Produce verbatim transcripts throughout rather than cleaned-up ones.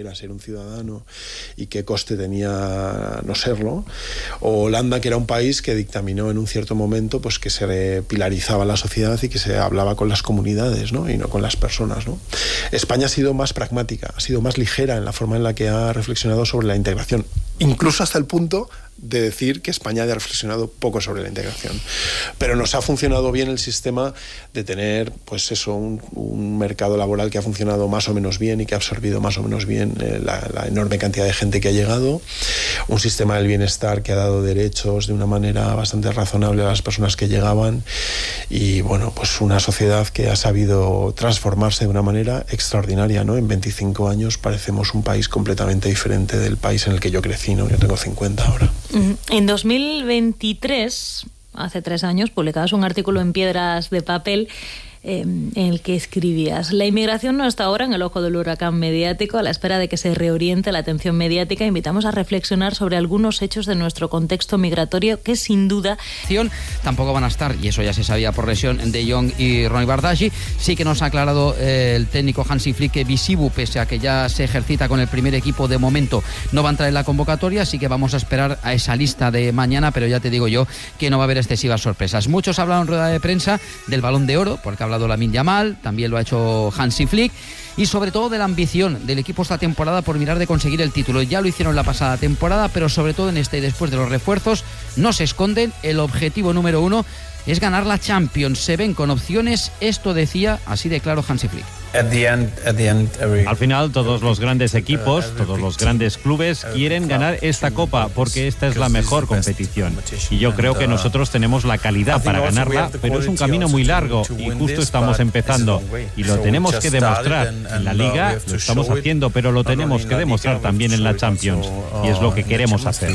era ser un ciudadano y qué coste tenía no serlo, o Holanda, que era un país que dictaminó en un cierto momento pues que se pilarizaba la sociedad y que se hablaba con las comunidades, ¿no? Y no con las personas, ¿no? España ha sido más pragmática, ha sido más ligera en la forma en la que ha reflexionado sobre la integración, incluso hasta el punto de decir que España ha reflexionado poco sobre la integración. Pero nos ha funcionado bien el sistema de tener, pues eso, un, un mercado laboral que ha funcionado más o menos bien y que ha absorbido más o menos bien eh, la, la enorme cantidad de gente que ha llegado, un sistema del bienestar que ha dado derechos de una manera bastante razonable a las personas que llegaban y, bueno, pues una sociedad que ha sabido transformarse de una manera extraordinaria, ¿no? En veinticinco años parecemos un país completamente diferente del país en el que yo crecí, ¿no? Yo tengo cincuenta ahora. En dos mil veintitrés, hace tres años, publicabas un artículo en Piedras de Papel eh, en el que escribías: la inmigración no está ahora en el ojo del huracán mediático. A la espera de que se reoriente la atención mediática, invitamos a reflexionar sobre algunos hechos de nuestro contexto migratorio que sin duda... Tampoco van a estar, y eso ya se sabía por lesión, De Jong y Ronnie Bardghji. Sí que nos ha aclarado eh, el técnico Hansi Flick que Visibu, pese a que ya se ejercita con el primer equipo, de momento no va a entrar en la convocatoria, así que vamos a esperar a esa lista de mañana, pero ya te digo yo que no va a haber excesivas sorpresas. Muchos hablaron en rueda de prensa del Balón de Oro, porque ha hablado Lamine Yamal, también lo ha hecho Hansi Flick, y sobre todo de la ambición del equipo esta temporada por mirar de conseguir el título. Ya lo hicieron la pasada temporada, pero sobre todo en este y después de los refuerzos no se esconden. El objetivo número uno es ganar la Champions. Se ven con opciones, esto decía así de claro Hansi Flick. Al final, todos los grandes equipos, todos los grandes clubes quieren ganar esta copa porque esta es la mejor competición. Y yo creo que nosotros tenemos la calidad para ganarla, pero es un camino muy largo y justo estamos empezando. Y lo tenemos que demostrar. En la Liga lo estamos haciendo, pero lo tenemos que demostrar también en la Champions. Y es lo que queremos hacer.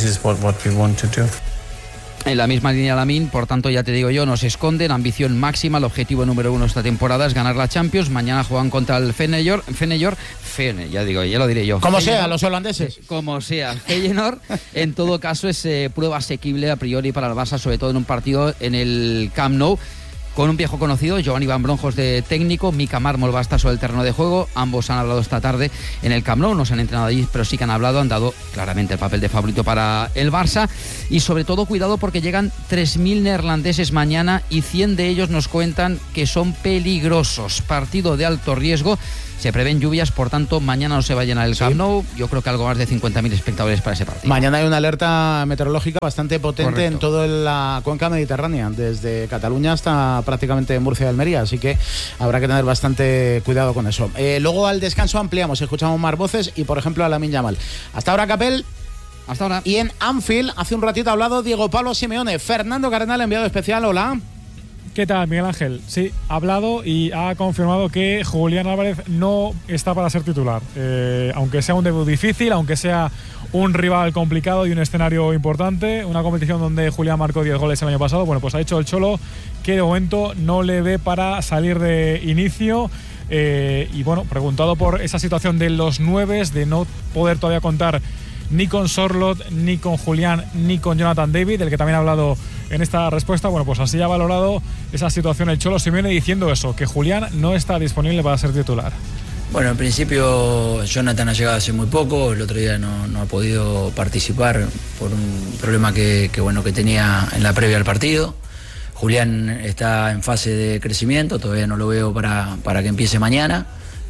En la misma línea Lamine, por tanto ya te digo yo, no se esconden, ambición máxima, el objetivo número uno esta temporada es ganar la Champions. Mañana juegan contra el Feyenoord, Feyenoord, Feyenoord, ya digo, ya lo diré yo. Como sea, los holandeses. Como sea, Feyenoord, en todo caso es eh, prueba asequible a priori para el Barça, sobre todo en un partido en el Camp Nou, con un viejo conocido, Giovanni Van Bronckhorst de técnico, Mika Mármol va a estar sobre el terreno de juego. Ambos han hablado esta tarde en el Camp Nou, no se han entrenado allí, pero sí que han hablado, han dado claramente el papel de favorito para el Barça. Y sobre todo cuidado porque llegan tres mil neerlandeses mañana y cien de ellos nos cuentan que son peligrosos. Partido de alto riesgo. Se prevén lluvias, por tanto, mañana no se va a llenar el Camp Nou. Yo creo que algo más de cincuenta mil espectadores para ese partido. Mañana hay una alerta meteorológica bastante potente. Correcto. En toda la cuenca mediterránea, desde Cataluña hasta prácticamente Murcia y Almería, así que habrá que tener bastante cuidado con eso. Eh, luego al descanso ampliamos, escuchamos más voces y, por ejemplo, a Lamine Yamal. Hasta ahora, Capel. Hasta ahora. Y en Anfield, hace un ratito ha hablado Diego Pablo Simeone. Fernando Cardenal, enviado especial, hola. ¿Qué tal, Miguel Ángel? Sí, ha hablado y ha confirmado que Julián Álvarez no está para ser titular. Eh, aunque sea un debut difícil, aunque sea un rival complicado y un escenario importante, una competición donde Julián marcó diez goles el año pasado, bueno, pues ha dicho el Cholo que de momento no le ve para salir de inicio. Eh, y bueno, preguntado por esa situación de los nueves, de no poder todavía contar ni con Sorloth, ni con Julián, ni con Jonathan David, del que también ha hablado en esta respuesta. Bueno, pues así ha valorado esa situación el Cholo Simeone, diciendo eso, que Julián no está disponible para ser titular. Bueno, en principio Jonathan ha llegado hace muy poco, el otro día no, no ha podido participar por un problema que, que, bueno, que tenía en la previa al partido. Julián está en fase de crecimiento, todavía no lo veo para, para que empiece mañana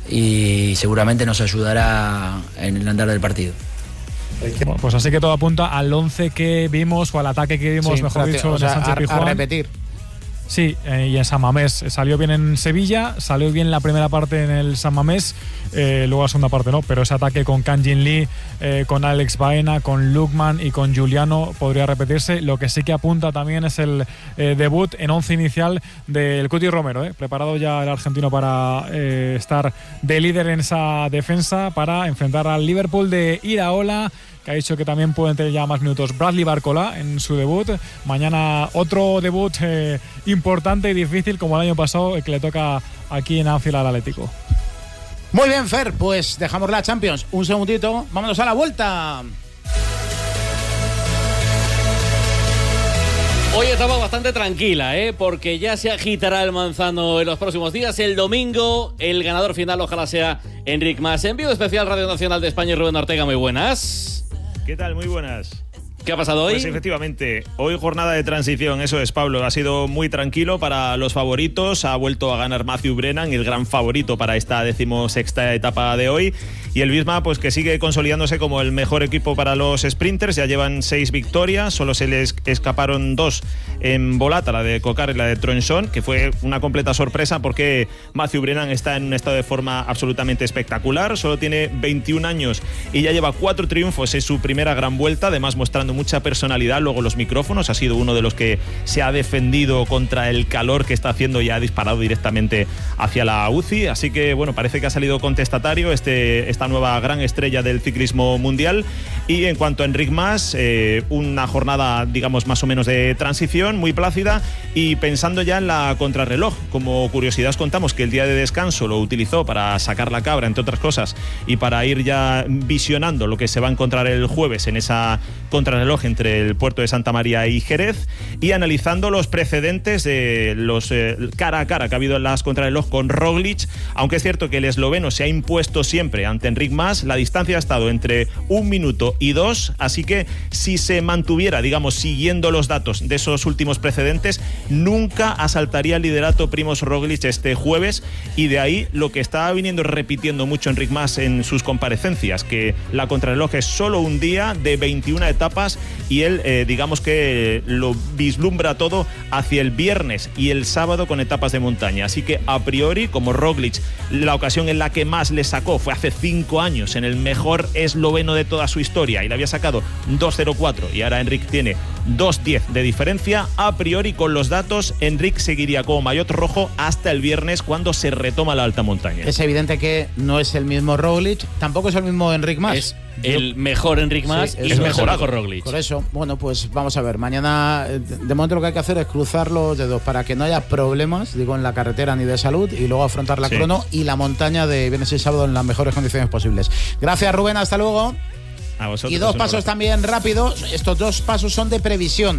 y seguramente nos ayudará en el andar del partido. Bueno, pues así que todo apunta al once que vimos, o al ataque que vimos, sí, mejor dicho, o sea, en Sánchez Pizjuán. A repetir. Sí, eh, y en San Mamés. Salió bien en Sevilla, salió bien la primera parte en el San Mamés, eh, luego la segunda parte no, pero ese ataque con Kang Jin Lee, eh, con Alex Baena, con Lookman y con Giuliano podría repetirse. Lo que sí que apunta también es el eh, debut en once inicial del Cuti Romero, eh, preparado ya el argentino para eh, estar de líder en esa defensa, para enfrentar al Liverpool de Iraola, que ha dicho que también pueden tener ya más minutos Bradley Barcola en su debut. Mañana otro debut eh, importante y difícil, como el año pasado, el que le toca aquí en Anfield al Atlético. Muy bien, Fer, pues dejamos la Champions un segundito, vámonos a la vuelta. Hoy estamos bastante tranquila, ¿eh? Porque ya se agitará el manzano en los próximos días. El domingo, el ganador final ojalá sea Enric Mas. Envío especial Radio Nacional de España y Rubén Ortega, muy buenas. ¿Qué tal? Muy buenas. ¿Qué ha pasado hoy? Pues efectivamente, hoy jornada de transición, eso es, Pablo. Ha sido muy tranquilo para los favoritos. Ha vuelto a ganar Matthew Brennan, el gran favorito para esta decimosexta etapa de hoy. Y el Visma, pues que sigue consolidándose como el mejor equipo para los sprinters. Ya llevan seis victorias, solo se les escaparon dos en Volata, la de Cocar y la de Tronchon, que fue una completa sorpresa porque Matthew Brennan está en un estado de forma absolutamente espectacular. Solo tiene veintiún años y ya lleva cuatro triunfos en su primera gran vuelta, además mostrando mucha personalidad. Luego los micrófonos, ha sido uno de los que se ha defendido contra el calor que está haciendo y ha disparado directamente hacia la U C I. Así que bueno, parece que ha salido contestatario este, esta nueva gran estrella del ciclismo mundial. Y en cuanto a Enric Mas, eh, una jornada digamos más o menos de transición, muy plácida, y pensando ya en la contrarreloj. Como curiosidad os contamos que el día de descanso lo utilizó para sacar la cabra, entre otras cosas, y para ir ya visionando lo que se va a encontrar el jueves en esa contrarreloj entre el puerto de Santa María y Jerez, y analizando los precedentes de los eh, cara a cara que ha habido en las contrarreloj con Roglic. Aunque es cierto que el esloveno se ha impuesto siempre ante Enric Mas, la distancia ha estado entre un minuto y dos, así que si se mantuviera, digamos, siguiendo los datos de esos últimos precedentes, nunca asaltaría el liderato Primož Roglic este jueves. Y de ahí lo que está viniendo repitiendo mucho Enric Mas en sus comparecencias, que la contrarreloj es solo un día de veintiuna etapas, y él eh, digamos que lo vislumbra todo hacia el viernes y el sábado con etapas de montaña. Así que a priori, como Roglic, la ocasión en la que más le sacó fue hace cinco años en el mejor esloveno de toda su historia y le había sacado dos cero cuatro, y ahora Enric tiene dos diez de diferencia. A priori, con los datos, Enric seguiría como maillot rojo hasta el viernes, cuando se retoma la alta montaña. Es evidente que no es el mismo Roglic, tampoco es el mismo Enric Mas. Es el mejor Enric Mas, sí, y es mejor a Roglic. Por eso, bueno, pues vamos a ver. Mañana, de momento, lo que hay que hacer es cruzar los dedos para que no haya problemas, digo, en la carretera ni de salud, y luego afrontar la sí. crono y la montaña de viernes y sábado en las mejores condiciones posibles. Gracias, Rubén, hasta luego. A vosotros, y dos pasos también rápidos. Estos dos pasos son de previsión.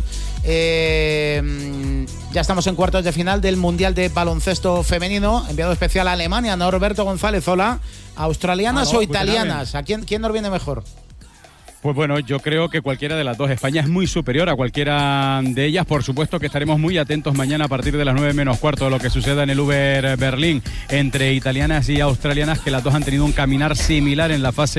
Eh, ya estamos en cuartos de final del Mundial de Baloncesto Femenino. Enviado especial a Alemania, Norberto González. Hola. ¿Australianas ah, no, o italianas? ¿A quién, quién nos viene mejor? Pues bueno, yo creo que cualquiera de las dos. España es muy superior a cualquiera de ellas. Por supuesto que estaremos muy atentos mañana a partir de las nueve menos cuarto de lo que suceda en el Uber Berlín entre italianas y australianas, que las dos han tenido un caminar similar en la fase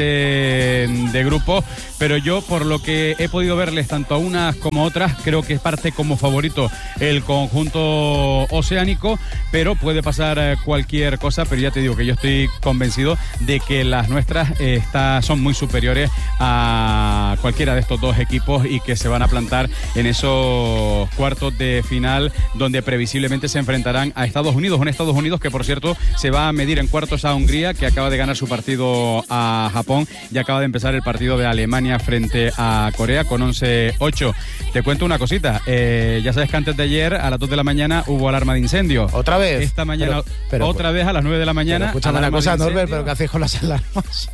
de grupo. Pero yo, por lo que he podido verles tanto a unas como a otras, creo que parte como favorito el conjunto oceánico, pero puede pasar cualquier cosa. Pero ya te digo que yo estoy convencido de que las nuestras eh, está, son muy superiores a cualquiera de estos dos equipos, y que se van a plantar en esos cuartos de final, donde previsiblemente se enfrentarán a Estados Unidos. Un Estados Unidos que, por cierto, se va a medir en cuartos a Hungría, que acaba de ganar su partido a Japón, y acaba de empezar el partido de Alemania frente a Corea con once ocho. Te cuento una cosita, eh, ya sabes que antes de ayer a las dos de la mañana hubo alarma de incendio. ¿Otra vez? Esta mañana, pero, pero, otra vez a las nueve de la mañana. Escúchame una cosa, Norbert, pero ¿qué hacéis con las alarmas?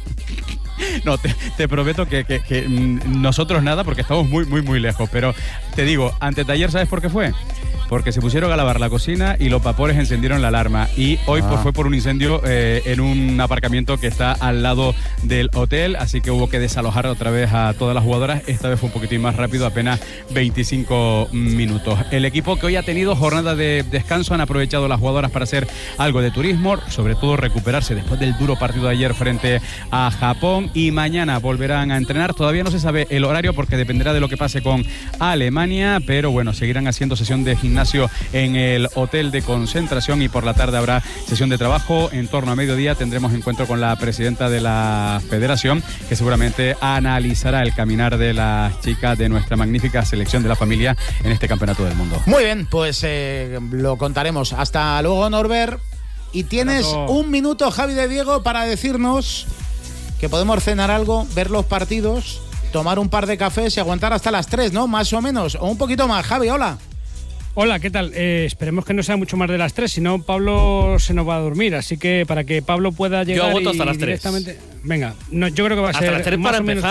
No, te, te prometo que, que, que nosotros nada, porque estamos muy, muy, muy lejos. Pero te digo, antes de ayer, ¿sabes por qué fue? Porque se pusieron a lavar la cocina y los vapores encendieron la alarma. Y hoy ah. pues fue por un incendio eh, en un aparcamiento que está al lado del hotel. Así que hubo que desalojar otra vez a todas las jugadoras. Esta vez fue un poquitín más rápido, apenas veinticinco minutos. El equipo, que hoy ha tenido jornada de descanso, han aprovechado las jugadoras para hacer algo de turismo, sobre todo recuperarse después del duro partido de ayer frente a Japón. Y mañana volverán a entrenar. Todavía no se sabe el horario porque dependerá de lo que pase con Alemania. Pero bueno, seguirán haciendo sesión de gimnasia en el hotel de concentración, y por la tarde habrá sesión de trabajo. En torno a mediodía tendremos encuentro con la presidenta de la federación, que seguramente analizará el caminar de las chicas de nuestra magnífica selección de la familia en este campeonato del mundo. Muy bien, pues eh, lo contaremos. Hasta luego, Norbert. Y tienes un minuto, Javi de Diego, para decirnos que podemos cenar algo, ver los partidos, tomar un par de cafés y aguantar hasta las tres, ¿no? Más o menos, o un poquito más. Javi, hola. Hola, ¿qué tal? Eh, esperemos que no sea mucho más de las tres, si no Pablo se nos va a dormir, así que para que Pablo pueda llegar. Yo aguanto hasta y las directamente... tres. Venga, no, yo creo que va a hasta ser las tres más para o menos empezar. por ahí.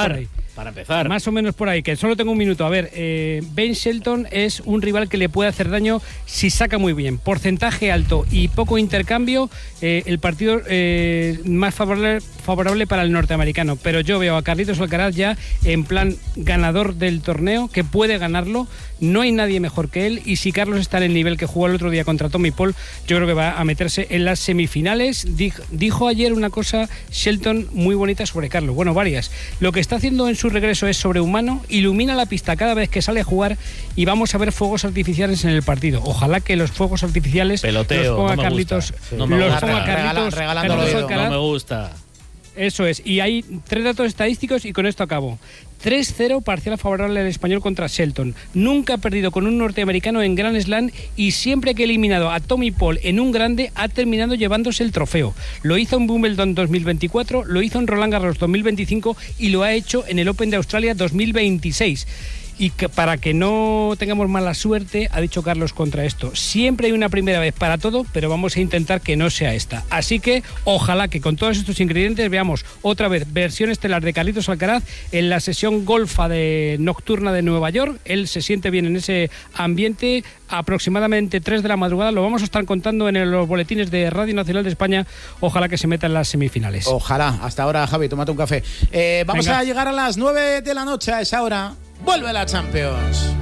Para empezar. Más o menos por ahí, que solo tengo un minuto. A ver, eh, Ben Shelton es un rival que le puede hacer daño si saca muy bien. Porcentaje alto y poco intercambio, eh, el partido eh, más favorable, favorable para el norteamericano. Pero yo veo a Carlitos Alcaraz ya en plan ganador del torneo, que puede ganarlo. No hay nadie mejor que él, y si Carlos está en el nivel que jugó el otro día contra Tommy Paul, yo creo que va a meterse en las semifinales. Dijo, dijo ayer una cosa Shelton muy bonita sobre Carlos, bueno, varias. Lo que está haciendo en su regreso es sobrehumano, ilumina la pista cada vez que sale a jugar, y vamos a ver fuegos artificiales en el partido. Ojalá que los fuegos artificiales Peloteo, los ponga no Carlitos, sí. no me los gusta. ponga Carlitos, Regala, Carlitos Alcaraz. No me gusta. Eso es, y hay tres datos estadísticos y con esto acabo. tres cero parcial favorable al español contra Shelton. Nunca ha perdido con un norteamericano en Grand Slam, y siempre que ha eliminado a Tommy Paul en un grande ha terminado llevándose el trofeo. Lo hizo en Wimbledon dos mil veinticuatro, lo hizo en Roland Garros dos mil veinticinco y lo ha hecho en el Open de Australia dos mil veintiséis. Y que para que no tengamos mala suerte, ha dicho Carlos contra esto: siempre hay una primera vez para todo, pero vamos a intentar que no sea esta. Así que ojalá que con todos estos ingredientes veamos otra vez versión estelar de Carlitos Alcaraz en la sesión golfa de nocturna de Nueva York. Él se siente bien en ese ambiente. Aproximadamente tres de la madrugada, lo vamos a estar contando en los boletines de Radio Nacional de España. Ojalá que se meta en las semifinales. Ojalá. Hasta ahora, Javi, tómate un café. Eh, vamos Venga. a llegar a las nueve de la noche. A esa hora vuelve la Champions.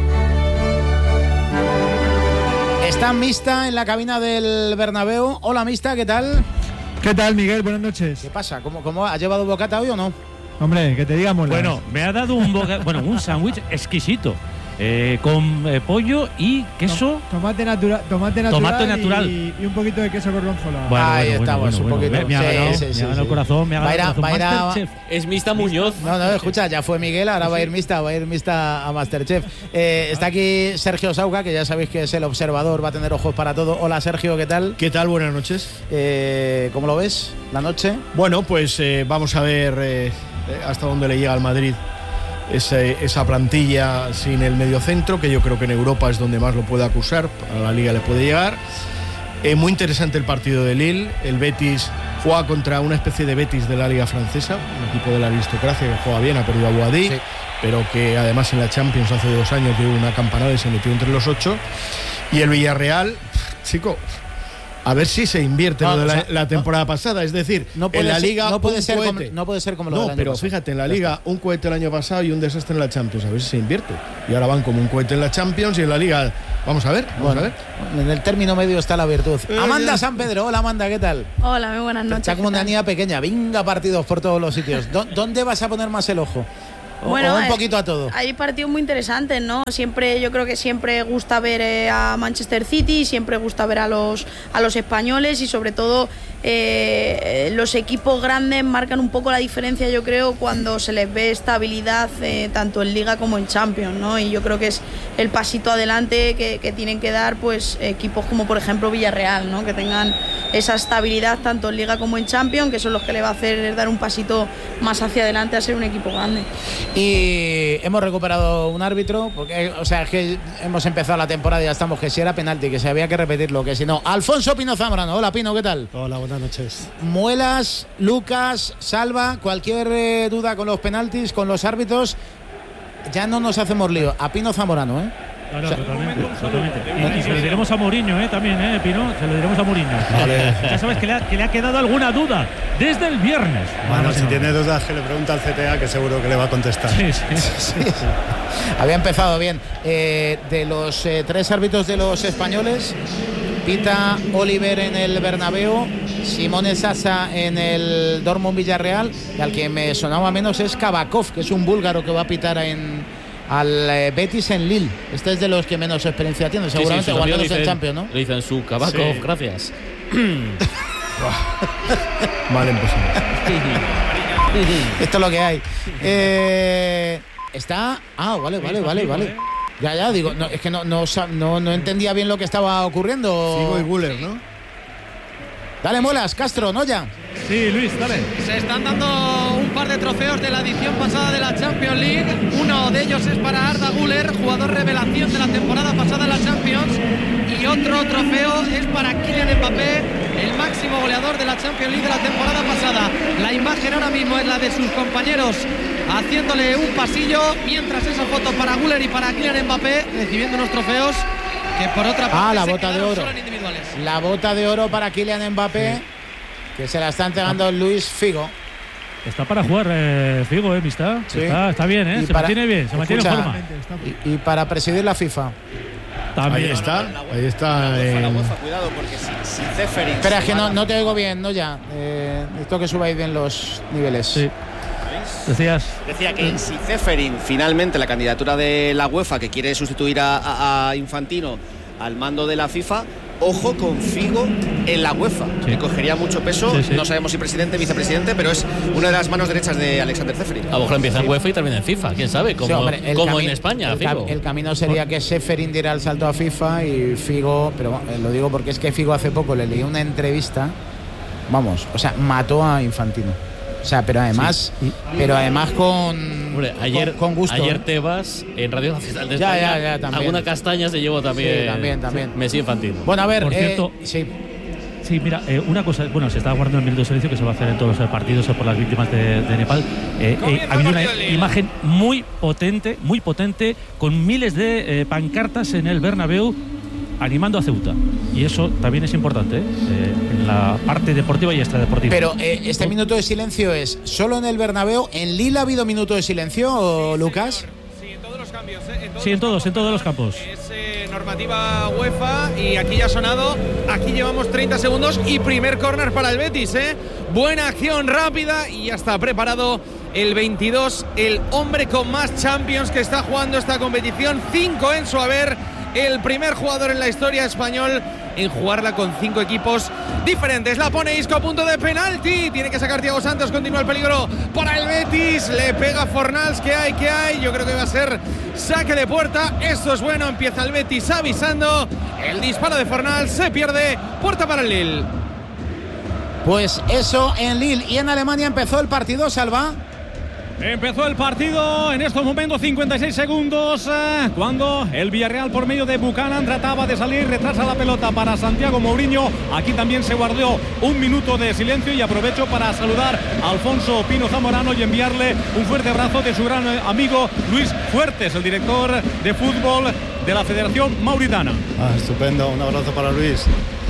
Está Mista en la cabina del Bernabéu. Hola, Mista, ¿qué tal? ¿Qué tal, Miguel? Buenas noches. ¿Qué pasa? ¿Cómo, cómo ha llevado bocata hoy o no? Hombre, que te digamos. Bueno, me ha dado un boca, bueno, un sándwich exquisito. Eh, con eh, pollo y queso. Tomate, natura, tomate natural. Tomate natural. Y, y un poquito de queso gorgonzola. Bueno, Ahí bueno, estamos, bueno, un bueno, poquito. Me ha ganado, Sí, sí, me sí, ha ganado sí. el corazón, me ha Va a ir ganado a- el corazón. va a ir a- Masterchef. Es Mista Muñoz. No, no, escucha, ya fue Miguel, ahora va a ir Mista, va a ir Mista a Masterchef. Eh, está aquí Sergio Sauca, que ya sabéis que es el observador, va a tener ojos para todo. Hola, Sergio, ¿qué tal? ¿Qué tal? Buenas noches. Eh, ¿Cómo lo ves? ¿La noche? Bueno, pues eh, vamos a ver eh, hasta dónde le llega al Madrid ese, esa plantilla sin el mediocentro, que yo creo que en Europa es donde más lo puede acusar, a la Liga le puede llegar. Eh, muy interesante el partido de Lille. El Betis juega contra una especie de Betis de la Liga Francesa, un equipo de la aristocracia que juega bien, ha perdido a Boadí, sí, pero que además en la Champions hace dos años dio una campanada y se metió entre los ocho. Y el Villarreal, chico, a ver si se invierte No, lo de la, o sea, la temporada no, pasada. Es decir, no puede en la ser- Liga no puede un ser como- cohete. no puede ser como lo No, del año pero pasado. fíjate, en la Ya Liga está. un cohete el año pasado y un desastre en la Champions. A ver si se invierte. Y ahora van como un cohete en la Champions y en la Liga. Vamos a ver, vamos Bueno, a ver. en el término medio está la virtud. Eh, Amanda ya. San Pedro, hola Amanda, ¿qué tal? Hola, muy buenas noches. Está como ¿qué una tal? niña pequeña, venga partidos por todos los sitios. ¿Dó- ¿Dónde vas a poner más el ojo? O, Bueno, o un eh, poquito a todo. Hay partidos muy interesantes, ¿no? Siempre, yo creo que siempre gusta ver eh, a Manchester City, siempre gusta ver a los, a los españoles, y sobre todo eh, los equipos grandes marcan un poco la diferencia, yo creo, cuando se les ve estabilidad eh, tanto en Liga como en Champions, ¿no? Y yo creo que es el pasito adelante que, que tienen que dar pues equipos como por ejemplo Villarreal, ¿no? Que tengan esa estabilidad tanto en Liga como en Champions, que son los que le va a hacer dar un pasito más hacia adelante a ser un equipo grande. Y hemos recuperado un árbitro, porque, o sea, es que hemos empezado la temporada y ya estamos, que si era penalti, que si había que repetirlo, que si no. Alfonso Pino Zamorano, hola Pino, ¿qué tal? Hola, buenas noches. Muelas, Lucas, Salva, cualquier eh, duda con los penaltis, con los árbitros, ya no nos hacemos lío. A Pino Zamorano, ¿eh? No, no, O sea, totalmente, totalmente. Y, y se lo diremos a Mourinho, ¿eh? También, ¿eh, Pino? Se lo diremos a Mourinho. Vale. Ya sabes que le, ha, que le ha quedado alguna duda desde el viernes. Bueno, si tiene dudas que le pregunta al C T A, que seguro que le va a contestar. Sí, sí. Sí. Había empezado bien. Eh, de los eh, tres árbitros de los españoles, pita Oliver en el Bernabéu, Simone Sasa en el Dortmund Villarreal, y al que me sonaba menos es Kabakov, que es un búlgaro que va a pitar en al eh, Betis en Lille. Este es de los que menos experiencia tiene, seguramente, Sí, sí, o al su menos amigo en le Champions, ¿no? dicen- Le dicen su Kabakov, Sí. gracias. Vale, pues. Esto es lo que hay. Eh, está. Ah, vale, vale, vale, vale. Ya, ya, digo, no, es que no, no, sa- no, no entendía bien lo que estaba ocurriendo. Figo y Guller, ¿no? Dale, Muelas, Castro, ¿no ya? Sí, Luis, dale. Se están dando un par de trofeos de la edición pasada de la Champions League. Uno de ellos es para Arda Güler, jugador revelación de la temporada pasada en la Champions. Y otro trofeo es para Kylian Mbappé, el máximo goleador de la Champions League de la temporada pasada. La imagen imagen ahora mismo es la de sus compañeros haciéndole un pasillo, mientras esa foto para Güler y para Kylian Mbappé recibiendo unos trofeos que por otra parte ah, la se bota de oro. solo en individuales. La bota de oro para Kylian Mbappé, sí, que se la está entregando ah. Luis Figo. Está para jugar eh, Figo, ¿eh, Mista? Sí. Está, está bien, ¿eh? Y se para, mantiene bien, se mantiene en forma. Y, y para presidir la FIFA. También. Ahí está, ahí está. La UEFA, la UEFA, cuidado, porque si, si Ceferin... Espera, es que no, no te oigo bien, no ya. Eh, esto que subáis bien los niveles. Sí. Decías. Decía que si Ceferin, finalmente, la candidatura de la UEFA, que quiere sustituir a, a, a Infantino al mando de la FIFA, ojo con Figo en la UEFA, sí, que cogería mucho peso, sí, sí. No sabemos si presidente, vicepresidente, pero es una de las manos derechas de Alexander Ceferin. A lo mejor empieza en UEFA y termina en FIFA, quién sabe, como, sí, hombre, como en España. El, Figo. el camino sería que Ceferin diera el salto a FIFA y Figo, pero eh, lo digo porque es que Figo hace poco le leí una entrevista, vamos, o sea, mató a Infantino. O sea, pero además, sí. pero además con, Hombre, ayer, con, con gusto. Ayer Tebas en Radio Nacional de España, ya, ya, ya, también. Alguna castaña se llevó también. Sí, también, también. Messi Infantino. Bueno, a ver, por eh, cierto, sí. Sí, mira, eh, una cosa, bueno, se está guardando el minuto de silencio que se va a hacer en todos los partidos por las víctimas de, de Nepal. Eh, eh, ha habido una imagen muy potente, muy potente, con miles de eh, pancartas en el Bernabéu animando a Ceuta. Y eso también es importante, ¿eh? Eh, en la parte deportiva y extradeportiva. Pero eh, este minuto de silencio es solo en el Bernabéu. ¿En Lille ha habido minuto de silencio, sí, Lucas? Señor. Sí, en todos los cambios. ¿eh? En todos sí, en todos, los en todos los campos. Es eh, normativa UEFA y aquí ya ha sonado. Aquí llevamos treinta segundos y primer córner para el Betis. ¿eh? Buena acción rápida y ya está preparado el veintidós, el hombre con más Champions que está jugando esta competición. Cinco en su haber. El primer jugador en la historia español en jugarla con cinco equipos diferentes. La pone Isco a punto de penalti. Tiene que sacar Thiago Santos. Continúa el peligro para el Betis. Le pega Fornals. ¿Qué hay? ¿Qué hay? Yo creo que va a ser saque de puerta. Esto es bueno. Empieza el Betis avisando. El disparo de Fornals se pierde. Puerta para el Lille. Pues eso en Lille. Y en Alemania empezó el partido, Salva. Empezó el partido en estos momentos, cincuenta y seis segundos, eh, cuando el Villarreal por medio de Buchanan trataba de salir, retrasa la pelota para Santiago Mourinho. Aquí también se guardó un minuto de silencio y aprovecho para saludar a Alfonso Pino Zamorano y enviarle un fuerte abrazo de su gran amigo Luis Fuertes, el director de fútbol de la Federación Mauritana. Ah, estupendo, un abrazo para Luis.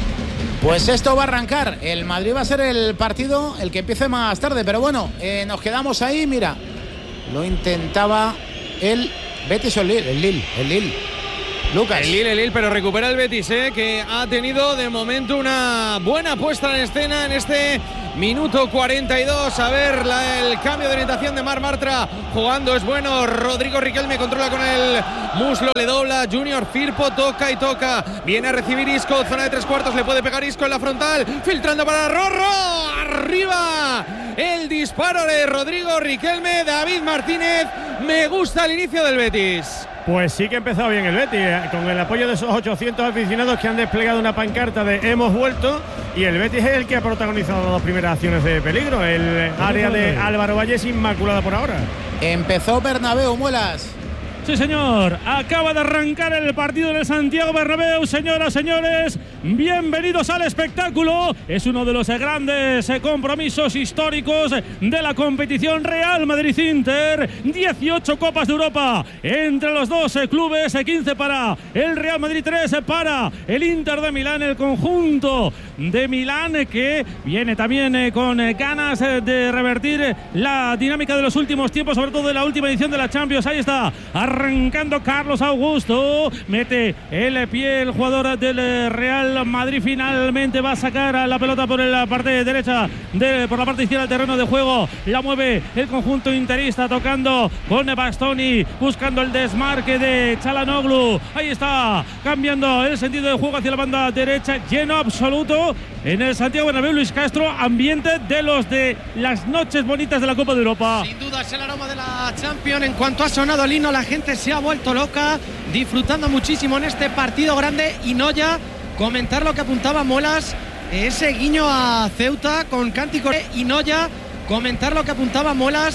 Pues esto va a arrancar. El Madrid va a ser el partido el que empiece más tarde. Pero bueno, eh, nos quedamos ahí. Mira, lo intentaba el Betis o el Lille. El Lille, el Lille. Lucas. El Lille, el Lille, pero recupera el Betis, eh, que ha tenido de momento una buena puesta en escena en este minuto cuarenta y dos. A ver la, el cambio de orientación de Marc Bartra. Jugando es bueno. Rodrigo Riquelme controla con el muslo. Le dobla Junior Firpo. Toca y toca. Viene a recibir Isco. Zona de tres cuartos. Le puede pegar Isco en la frontal. Filtrando para Rorro. Arriba. El disparo de Rodrigo Riquelme. David Martínez. Me gusta el inicio del Betis. Pues sí que ha empezado bien el Betis, eh, con el apoyo de esos ochocientos aficionados que han desplegado una pancarta de hemos vuelto, y el Betis es el que ha protagonizado las dos primeras acciones de peligro. El área de Álvaro Valle es inmaculada por ahora. Empezó Bernabéu, Muelas. Sí, señor. Acaba de arrancar el partido en el Santiago Bernabéu. Señoras, señores, bienvenidos al espectáculo. Es uno de los grandes compromisos históricos de la competición. Real Madrid-Inter. dieciocho Copas de Europa entre los dos clubes. quince para el Real Madrid, tres para el Inter de Milán. El conjunto de Milán que viene también con ganas de revertir la dinámica de los últimos tiempos, sobre todo de la última edición de la Champions. Ahí está arrancando Carlos Augusto, mete el pie el jugador del Real Madrid, finalmente va a sacar a la pelota por la parte derecha, de, por la parte izquierda del terreno de juego, la mueve el conjunto interista tocando con Bastoni, buscando el desmarque de Çalhanoğlu. Ahí está cambiando el sentido de juego hacia la banda derecha, lleno absoluto en el Santiago Bernabéu. Luis Castro, ambiente de los de las noches bonitas de la Copa de Europa. Sin duda es el aroma de la Champions. En cuanto ha sonado el himno, la gente se ha vuelto loca, disfrutando muchísimo en este partido grande. Y no ya comentar lo que apuntaba Muelas, ese guiño a Ceuta con cántico. Y no ya comentar lo que apuntaba Muelas,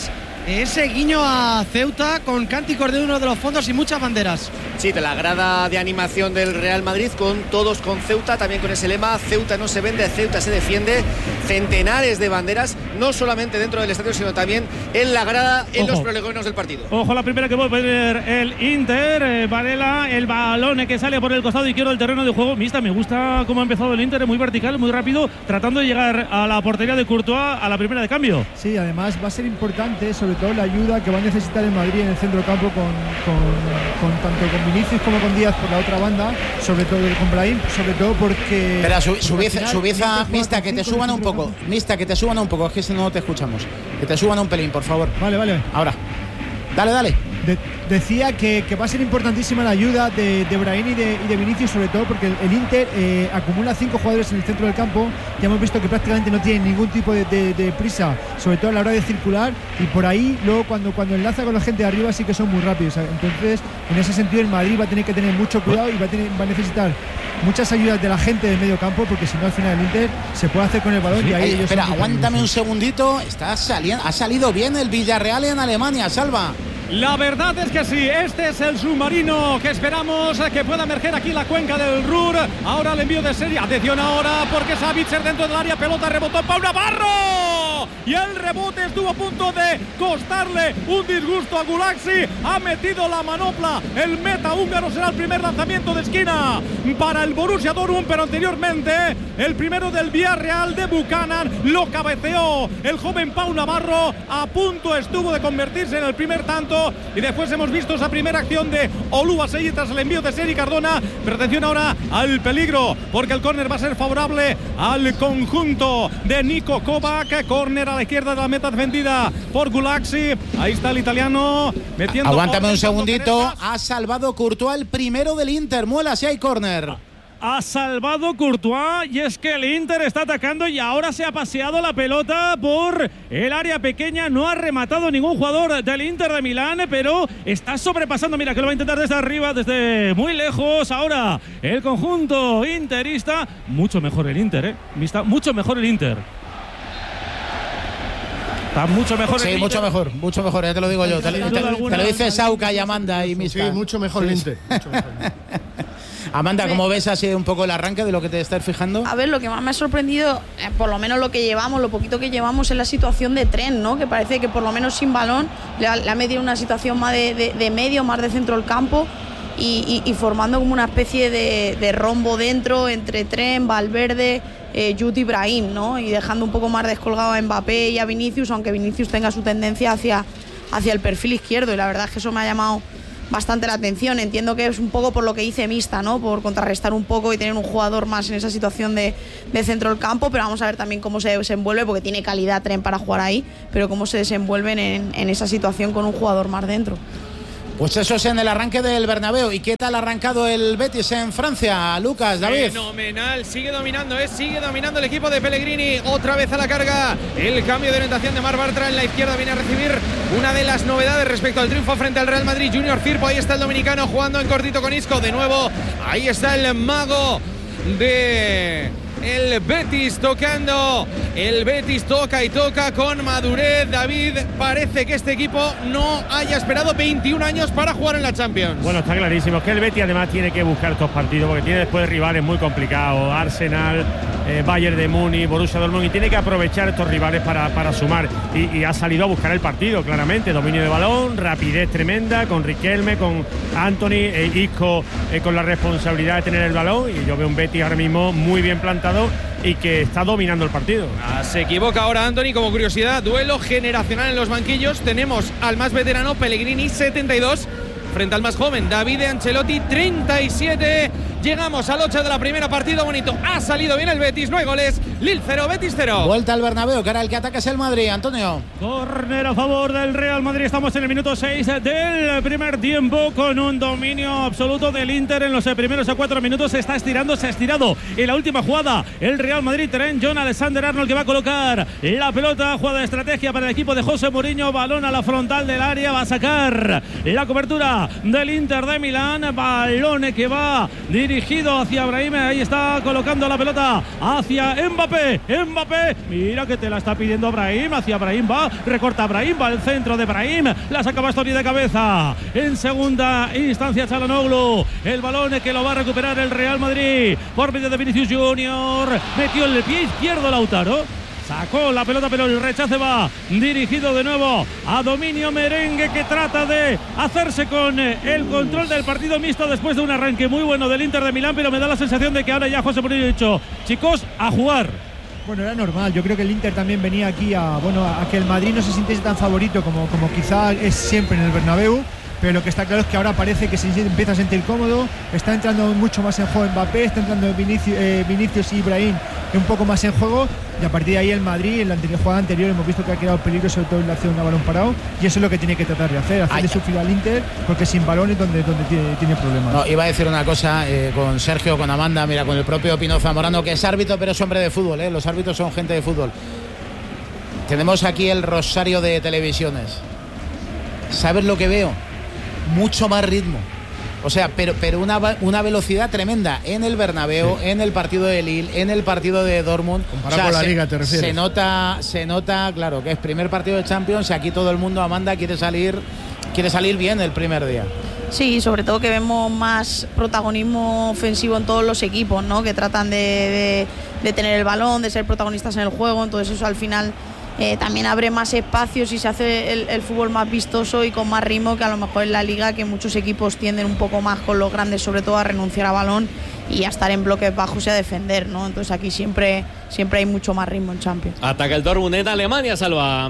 ese guiño a Ceuta con cánticos de uno de los fondos y muchas banderas. Sí, de la grada de animación del Real Madrid, con todos con Ceuta, también con ese lema: Ceuta no se vende, Ceuta se defiende. Centenares de banderas, no solamente dentro del estadio, sino también en la grada, en Ojo. los prolegómenos del partido. Ojo, la primera que va a poner el Inter, eh, Varela, el balón que sale por el costado izquierdo del terreno de juego. Mista, me gusta cómo ha empezado el Inter, muy vertical, muy rápido, tratando de llegar a la portería de Courtois a la primera de cambio. Sí, además va a ser importante, sobre todo la ayuda que va a necesitar el Madrid en el centro campo con, con, con tanto con Vinicius como con Díaz por la otra banda, sobre todo con Brahim, sobre todo porque... Espera, su, subieza, subieza, Mista, que te suban un poco, Mista, que te suban un poco, es que si no te escuchamos, que te suban un pelín, por favor. Vale, vale. Ahora, dale, dale. De, decía que, que va a ser importantísima la ayuda de, de Brahim y de, y de Vinicius, sobre todo porque el, el Inter eh, acumula cinco jugadores en el centro del campo. Ya hemos visto que prácticamente no tiene ningún tipo de, de, de prisa, sobre todo a la hora de circular, y por ahí luego cuando, cuando enlaza con la gente de arriba sí que son muy rápidos. Entonces, en ese sentido, el Madrid va a tener que tener mucho cuidado y va a, tener, va a necesitar muchas ayudas de la gente del medio campo, porque si no, al final el Inter se puede hacer con el balón. Sí, y ahí ellos espera, aguántame un segundito. Está saliendo, ha salido bien el Villarreal en Alemania, Salva. La verdad es que sí, este es el submarino que esperamos que pueda emerger aquí en la cuenca del Ruhr. Ahora el envío de serie, atención ahora, porque Savitzer dentro del área, pelota rebotó Pau Navarro y el rebote estuvo a punto de costarle un disgusto a Gulaxi. Ha metido la manopla el meta húngaro, será el primer lanzamiento de esquina para el Borussia Dortmund, pero anteriormente el primero del Villarreal de Buchanan lo cabeceó el joven Pau Navarro. A punto estuvo de convertirse en el primer tanto. Y después hemos visto esa primera acción de Oluwaseyi tras el envío de Seri Cardona. Pero atención ahora al peligro, porque el córner va a ser favorable al conjunto de Niko Kovac. Córner a la izquierda de la meta defendida por Gulaxi. Ahí está el italiano metiendo. Aguántame un segundito. Ha salvado Courtois el primero del Inter. Muela si hay córner. Ha salvado Courtois, y es que el Inter está atacando y ahora se ha paseado la pelota por el área pequeña. No ha rematado ningún jugador del Inter de Milán, pero está sobrepasando. Mira que lo va a intentar desde arriba, desde muy lejos. Ahora el conjunto interista. Mucho mejor el Inter, ¿eh? Está mucho mejor el Inter. Está mucho mejor sí, el mucho Inter. mejor, mucho mejor, ya te lo digo yo. Te, te, te lo dice Sauca y Amanda y Mista. Sí, mucho mejor sí. el Inter. Mucho mejor. Amanda, ¿cómo ves así un poco el arranque de lo que te estás fijando? A ver, lo que más me ha sorprendido, eh, por lo menos lo que llevamos, lo poquito que llevamos, es la situación de Tren, ¿no? Que parece que por lo menos sin balón le ha, le ha metido una situación más de, de, de medio, más de centro del campo, y, y, y formando como una especie de, de rombo dentro entre Tren, Valverde, eh, Jude y Brahim, ¿no? Y dejando un poco más descolgado a Mbappé y a Vinicius, aunque Vinicius tenga su tendencia hacia, hacia el perfil izquierdo, y la verdad es que eso me ha llamado bastante la atención. Entiendo que es un poco por lo que dice Mista, ¿no? Por contrarrestar un poco y tener un jugador más en esa situación de, de centro del campo, pero vamos a ver también cómo se desenvuelve, porque tiene calidad Tren para jugar ahí, pero cómo se desenvuelven en, en esa situación con un jugador más dentro. Pues eso es en el arranque del Bernabéu. ¿Y qué tal ha arrancado el Betis en Francia, Lucas, David? Fenomenal, sigue dominando, ¿eh? sigue dominando el equipo de Pellegrini. Otra vez a la carga, el cambio de orientación de Marc Bartra en la izquierda viene a recibir una de las novedades respecto al triunfo frente al Real Madrid. Junior Firpo, ahí está el dominicano jugando en cortito con Isco. De nuevo, ahí está el mago de... el Betis tocando, el Betis toca y toca con madurez. David, parece que este equipo no haya esperado veintiún años para jugar en la Champions. Bueno, está clarísimo, es que el Betis además tiene que buscar estos partidos, porque tiene después rivales muy complicados, Arsenal, eh, Bayern de Múnich, Borussia Dortmund, y tiene que aprovechar estos rivales para, para sumar, y, y ha salido a buscar el partido, claramente, dominio de balón, rapidez tremenda, con Riquelme, con Anthony, e Isco eh, con la responsabilidad de tener el balón, y yo veo un Betis ahora mismo muy bien plantado y que está dominando el partido. Ah, se equivoca ahora Anthony. Como curiosidad, duelo generacional en los banquillos. Tenemos al más veterano Pellegrini, setenta y dos, frente al más joven David Ancelotti, treinta y siete. Llegamos al ocho de la primera, partido bonito. Ha salido bien el Betis, no hay goles. Lille cero, Betis cero. Vuelta al Bernabéu, que ahora el que ataca es el Madrid, Antonio. Córner a favor del Real Madrid. Estamos en el minuto seis del primer tiempo, con un dominio absoluto del Inter en los primeros cuatro minutos. Se está estirando, se ha estirado en la última jugada el Real Madrid. Tren, John Alexander-Arnold, que va a colocar la pelota. Jugada de estrategia para el equipo de José Mourinho. Balón a la frontal del área. Va a sacar la cobertura del Inter de Milán. Balón que va dirigido dirigido hacia Brahim, ahí está colocando la pelota hacia Mbappé, Mbappé, mira que te la está pidiendo Brahim, hacia Brahim va, recorta Brahim, va al centro de Brahim, la saca Bastoni de cabeza, en segunda instancia Çalhanoğlu, el balón que lo va a recuperar el Real Madrid, por medio de Vinicius Junior, metió el pie izquierdo Lautaro, sacó la pelota pero el rechace va dirigido de nuevo a dominio merengue, que trata de hacerse con el control del partido mixto después de un arranque muy bueno del Inter de Milán, pero me da la sensación de que ahora ya José Mourinho ha dicho, chicos, a jugar. Bueno, era normal, yo creo que el Inter también venía aquí a, bueno, a que el Madrid no se sintiese tan favorito como, como quizá es siempre en el Bernabéu. Pero lo que está claro es que ahora parece que se empieza a sentir cómodo, está entrando mucho más en juego Mbappé, está entrando Vinicius, eh, Vinicius y Brahim un poco más en juego, y a partir de ahí el Madrid, en la anterior, jugada anterior hemos visto que ha creado peligro, sobre todo en la acción a balón parado, y eso es lo que tiene que tratar de hacer, hacerle sufrir al Inter, porque sin balón es donde, donde tiene, tiene problemas. No, iba a decir una cosa eh, con Sergio, con Amanda, mira, con el propio Pino Zamorano, que es árbitro pero es hombre de fútbol, eh, los árbitros son gente de fútbol. Tenemos aquí el rosario de televisiones. ¿Sabes lo que veo? Mucho más ritmo, o sea, pero, pero una, una velocidad tremenda en el Bernabéu, sí. En el partido de Lille, en el partido de Dortmund. Comparado o sea, con la se, Liga, ¿te refieres? Se nota, se nota, claro, que es primer partido de Champions y aquí todo el mundo, Amanda, quiere salir, quiere salir bien el primer día. Sí, sobre todo que vemos más protagonismo ofensivo en todos los equipos, ¿no? Que tratan de, de, de tener el balón, de ser protagonistas en el juego, entonces eso al final Eh, también abre más espacios y se hace el, el fútbol más vistoso y con más ritmo que a lo mejor en la Liga, que muchos equipos tienden un poco más con los grandes, sobre todo a renunciar a balón y a estar en bloques bajos y a defender, ¿no? Entonces aquí siempre, siempre hay mucho más ritmo en Champions. Ataca el Dortmund en Alemania, Salva.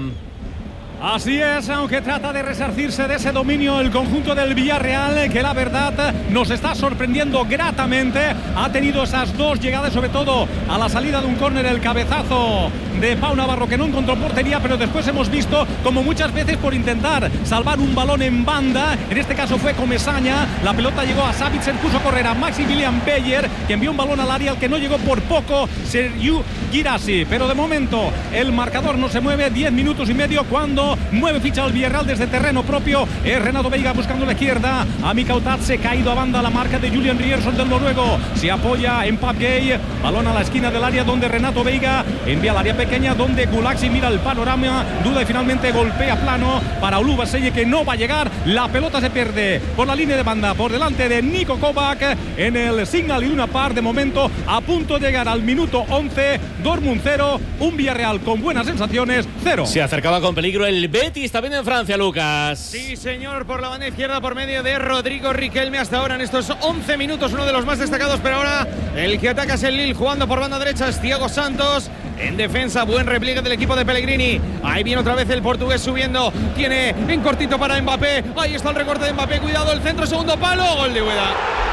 Así es, aunque trata de resarcirse de ese dominio el conjunto del Villarreal, que la verdad nos está sorprendiendo gratamente. Ha tenido esas dos llegadas, sobre todo a la salida de un córner, el cabezazo de Pau Navarro, que no encontró portería, pero después hemos visto como muchas veces por intentar salvar un balón en banda, en este caso fue Comesaña, la pelota llegó a Savitzer, puso a correr a Maximilian Beyer, que envió un balón al área al que no llegó por poco Sergiu Guirassy, pero de momento el marcador no se mueve, diez minutos y medio cuando mueve ficha al Villarreal desde terreno propio. Es Renato Veiga buscando la izquierda. A Mikautatse, caído a banda la marca de Julian Rierson del noruego. Se apoya en Pape Gay. Balón a la esquina del área donde Renato Veiga envía al área pequeña donde Gulaxi mira el panorama. Duda y finalmente golpea plano para Olubaseye, que no va a llegar. La pelota se pierde por la línea de banda por delante de Niko Kovac en el Signal Iduna Park. De momento a punto de llegar al minuto once. Dortmund cero. Un Villarreal con buenas sensaciones cero. Se acercaba con peligro el Betis también en Francia, Lucas. Sí, señor, por la banda izquierda por medio de Rodrigo Riquelme hasta ahora en estos once minutos, uno de los más destacados, pero ahora el que ataca es el Lille, jugando por banda derecha es Thiago Santos. En defensa, buen repliegue del equipo de Pellegrini. Ahí viene otra vez el portugués subiendo. Tiene en cortito para Mbappé. Ahí está el recorte de Mbappé. Cuidado, el centro, segundo palo. Gol de Ueda.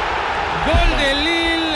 Gol de Lille.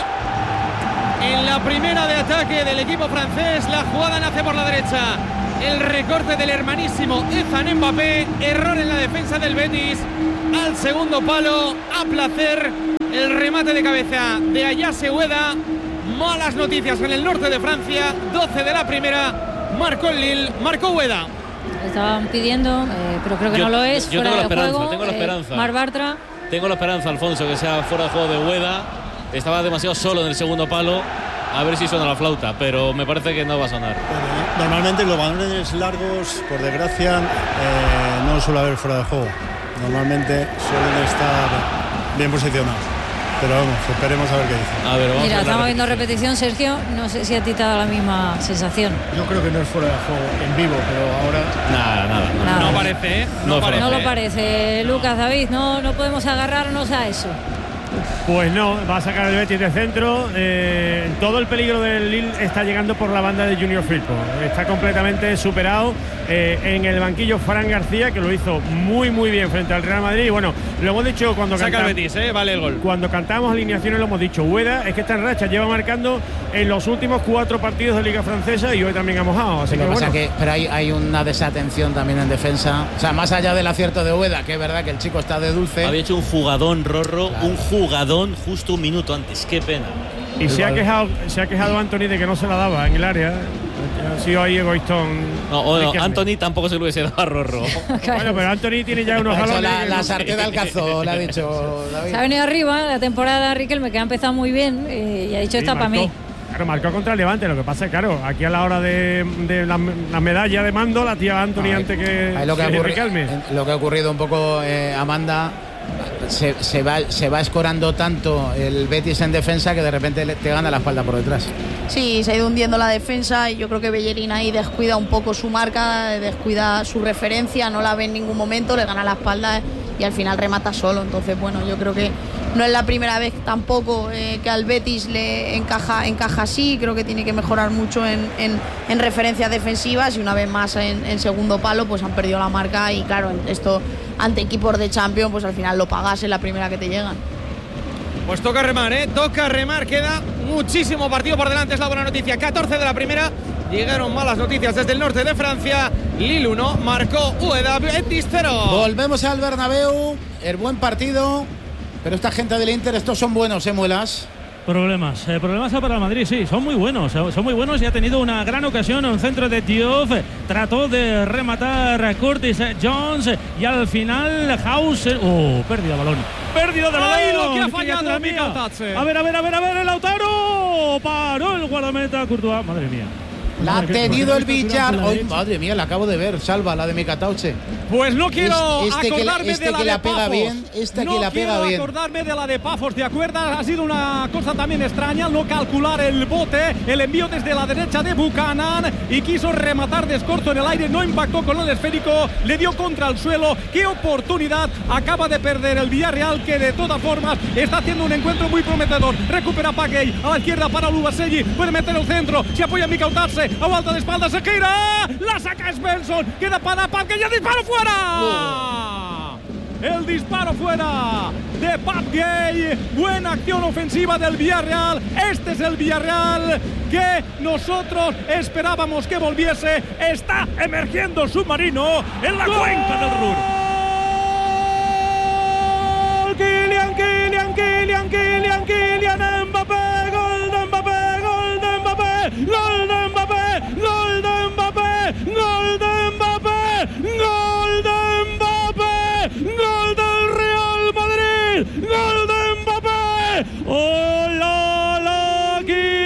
En la primera de ataque del equipo francés. La jugada nace por la derecha. El recorte del hermanísimo Ethan Mbappé. Error en la defensa del Betis. Al segundo palo. A placer. El remate de cabeza de Ayase Ueda. Malas noticias en el norte de Francia. doce de la primera. Marcó el Lille. Marcó Ueda. Estaban pidiendo, eh, pero creo que yo, no lo es. Yo, yo fuera tengo la de esperanza. juego, Tengo la eh, esperanza. Mar Bartra. Tengo la esperanza, Alfonso, que sea fuera de juego de Ueda. Estaba demasiado solo en el segundo palo. A ver si suena la flauta, pero me parece que no va a sonar. Bueno, normalmente los balones largos, por desgracia, eh, no suele haber fuera de juego. Normalmente suelen estar bien posicionados. Pero vamos, esperemos a ver qué dice. A ver, vamos Mira, a estamos viendo repetición, Sergio. No sé si a ti te ha dado la misma sensación. Yo creo que no es fuera de juego en vivo, pero ahora. Nada, nada. No, nada. No parece, ¿eh? No, no parece. No lo parece, Lucas, David. No, no podemos agarrarnos a eso. Pues no, va a sacar el Betis de centro. Eh, todo el peligro del Lille está llegando por la banda de Junior Firpo. Está completamente superado. Eh, en el banquillo Fran García, que lo hizo muy muy bien frente al Real Madrid. Y bueno, lo hemos dicho cuando Saca cantamos, el Betis, ¿eh? Vale el gol. Cuando cantamos alineaciones lo hemos dicho. Ueda es que está en racha, lleva marcando en los últimos cuatro partidos de Liga Francesa y hoy también ha mojado. Así lo que, que pasa bueno. que, pero hay, hay una desatención también en defensa. O sea, más allá del acierto de Ueda, que es verdad que el chico está de dulce. Había hecho un jugadón, Rorro, Claro. un jugadón justo un minuto antes. Qué pena. Y se ha, quejado, se ha quejado Anthony de que no se la daba en el área. Ha sido ahí egoístón. No, bueno, Anthony tampoco se lo hubiese dado a Rorro. Bueno, pero Anthony tiene ya unos galones. La, la sartén de Alcazó, le ha dicho David. Se ha venido arriba la temporada Riquelme, que ha empezado muy bien eh, y ha dicho Sí, esta para mí. Claro, marcó contra el Levante. Lo que pasa es, claro, aquí a la hora de, de la, la medalla de mando, la tía Anthony Ay, antes que, ahí lo que, ha que ocurri- Riquelme. lo que ha ocurrido un poco, eh, Amanda, se, se, va, se va escorando tanto el Betis en defensa que de repente le- te gana la espalda por detrás. Sí, se ha ido hundiendo la defensa y yo creo que Bellerín ahí descuida un poco su marca, descuida su referencia, no la ve en ningún momento, le gana la espalda y al final remata solo. Entonces, bueno, yo creo que no es la primera vez tampoco eh, que al Betis le encaja, encaja así. Creo que tiene que mejorar mucho en, en, en referencias defensivas y una vez más en, en segundo palo pues han perdido la marca y claro, esto ante equipos de Champions pues al final lo pagas en la primera que te llegan. Pues toca remar, ¿eh? Toca remar, queda muchísimo partido por delante, es la buena noticia. catorce de la primera, llegaron malas noticias desde el norte de Francia. Lille uno, marcó Ueda, Betis cero. Volvemos al Bernabéu, el buen partido, pero esta gente del Inter, estos son buenos, ¿eh, Muelas? Problemas, eh, problemas para el Madrid, sí, son muy buenos, eh, son muy buenos y ha tenido una gran ocasión en un centro de Diouf, trató de rematar Curtis Jones y al final House, oh, pérdida de balón, pérdida de balón. ¡Ay, lo que ha ¡Qué fallado criatura Mika mía! Tatse! A ver, a ver, a ver, a ver, el Lautaro, paró el guardameta Courtois, madre mía. La ha Madre, tenido qué- el Villar. Ay, madre mía, la acabo de ver, Salva, la de Mikatauche. Pues no quiero Es- este que la- acordarme este de la que de la pega Pafos. bien, este no que la pega quiero bien. acordarme de la de Pafos, ¿te acuerdas? Ha sido una cosa también extraña no calcular el bote, el envío desde la derecha de Buchanan y quiso rematar de escorzo en el aire, no impactó con el esférico, le dio contra el suelo. ¡Qué oportunidad! Acaba de perder el Villarreal, que de todas formas está haciendo un encuentro muy prometedor. Recupera Paquey a la izquierda para Lubaselli, puede meter el centro, se apoya en Mikautarse, aguanta de espaldas, se gira, la saca Svensson, queda para Paquey, ya disparo fuera. El disparo fuera de Paquey. Buena acción ofensiva del Villarreal. Este es el Villarreal que nosotros esperábamos que volviese. Está emergiendo el submarino en la cuenca del Ruhr. Kylian, Kylian, Kylian, Kylian, Kylian Mbappé, gol de Mbappé, gol de Mbappé, gol de Mbappé, gol de Mbappé, gol de Mbappé, gol de Mbappé, gol del Real Madrid, gol de Mbappé. ¡Oh, la, la,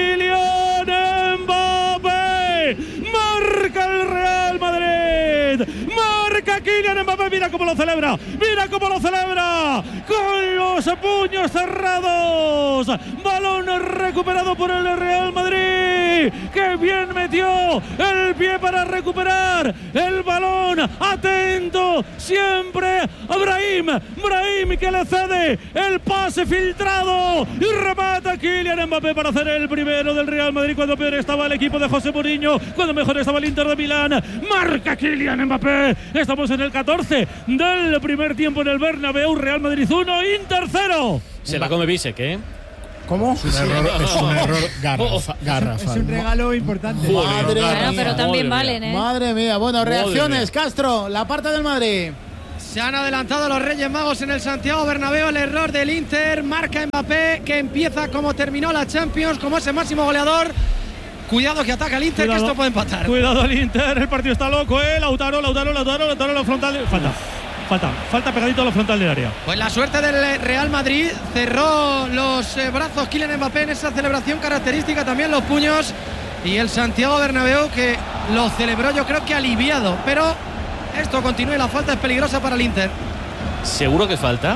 Kylian Mbappé! Marca el Real Madrid, marca Kylian Mbappé, mira cómo lo celebra, mira cómo lo celebra, con los puños cerrados, balón recuperado por el Real Madrid, que bien metió el pie para recuperar el balón, atento siempre a Brahim, Brahim que le cede el pase filtrado y remata Kylian Mbappé para hacer el primero del Real Madrid cuando peor estaba el equipo de José Mourinho, cuando mejor estaba el Inter de Milán, marca Kylian Mbappé, estamos en el catorce del primer tiempo en el Bernabéu, Real Madrid uno, Inter cero. Se la come Bisek, ¿eh? ¿Cómo? Es un error, es un error garrafa, garrafal. Es un regalo importante. Madre Bueno, mía. pero también Madre valen, ¿eh? Madre mía, bueno, Madre reacciones, mía. Castro, la parte del Madrid. Se han adelantado los Reyes Magos en el Santiago Bernabéu, el error del Inter, marca Mbappé, que empieza como terminó la Champions, como ese máximo goleador. Cuidado que ataca el Inter, Cuidado. que esto puede empatar. Cuidado el Inter, el partido está loco, eh. Lautaro, Lautaro, Lautaro, Lautaro, la frontal. de- Falta, falta, falta pegadito a la frontal del área. Pues la suerte del Real Madrid, cerró los eh, brazos Kylian Mbappé en esa celebración característica, también los puños, y el Santiago Bernabéu que lo celebró yo creo que aliviado, pero esto continúa y la falta es peligrosa para el Inter. ¿Seguro que falta?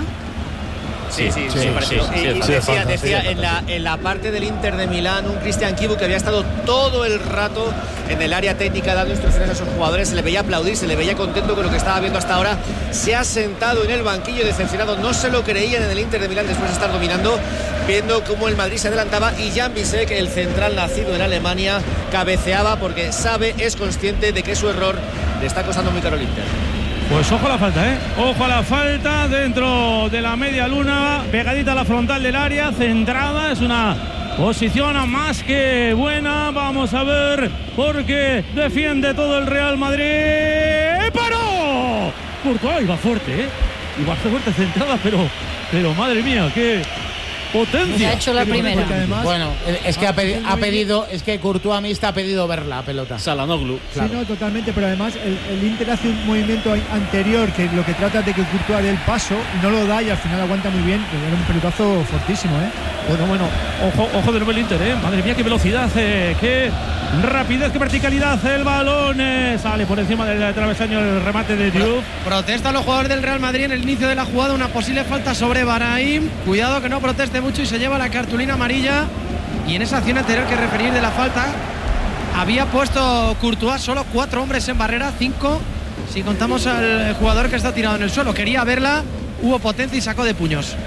Sí, sí, sí, sí, pareció. sí, Y- sí, y sí, decía, falta, decía sí, en, la, en la parte del Inter de Milán, un Cristian Kibu que había estado todo el rato en el área técnica dando instrucciones a sus jugadores, se le veía aplaudir, se le veía contento con lo que estaba viendo hasta ahora, se ha sentado en el banquillo decepcionado, no se lo creían en el Inter de Milán después de estar dominando, viendo cómo el Madrid se adelantaba y Jan Bisek, el central nacido en Alemania, cabeceaba porque sabe, es consciente de que su error le está costando muy caro al Inter. Pues ojo a la falta, ¿eh? Ojo a la falta dentro de la media luna, pegadita a la frontal del área, centrada, es una posición más que buena. Vamos a ver, porque defiende todo el Real Madrid. ¡Paró! Courtois iba fuerte, ¿eh? Iba fuerte centrada, pero, pero madre mía, qué, potencia. Ha hecho la primera. Además, bueno, es que ha, pedi ha pedido, es que Courtois Mista ha pedido ver la pelota. Salanoglu. Claro. Sí, no, totalmente, pero además el, el Inter hace un movimiento anterior que lo que trata de que Courtois dé el paso y no lo da y al final aguanta muy bien. Era un pelotazo fortísimo, ¿eh? Bueno, bueno, ojo, ojo de nuevo el Inter, ¿eh? Madre mía, qué velocidad, eh, qué rapidez, qué verticalidad. El balón eh, sale por encima del travesaño el remate de Diouf. Protestan los jugadores del Real Madrid en el inicio de la jugada, una posible falta sobre Brahim. Cuidado que no proteste mucho y se lleva la cartulina amarilla. Y en esa acción anterior que referir de la falta, había puesto Courtois solo cuatro hombres en barrera, cinco si contamos al jugador que está tirado en el suelo. Quería verla, hubo potencia y sacó de puños.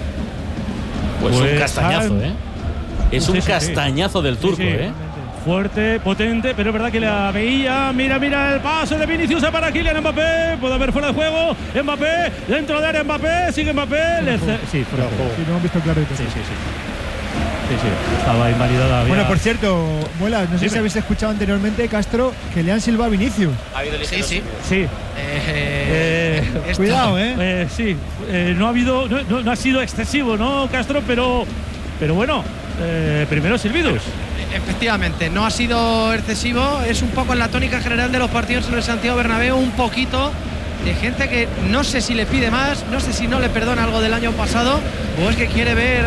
Pues, pues un castañazo, ¿eh? Es un sí, sí, castañazo sí. del turco, sí, sí. ¿eh? Fuerte, potente, pero es verdad que la veía. Mira, mira el paso de Vinicius para Kylian Mbappé. Puede haber fuera de juego. Mbappé, dentro de área Mbappé. Sigue Mbappé. Le sí, fuera de juego. Sí, lo hemos visto clarito. Sí, sí, sí. Sí, sí, estaba invalidada. Había... Bueno, por cierto, Muela, no sé Dime. si habéis escuchado anteriormente, Castro, que le han silbado a Vinicius. Ha habido sí, sí. Sí. Eh, eh, cuidado, ¿eh? eh sí, eh, no ha habido, no, no, no ha sido excesivo, ¿no, Castro? Pero, pero bueno, eh, primero silbidos. Efectivamente, no ha sido excesivo. Es un poco en la tónica general de los partidos en el Santiago Bernabéu, un poquito de gente que no sé si le pide más, no sé si no le perdona algo del año pasado o es que quiere ver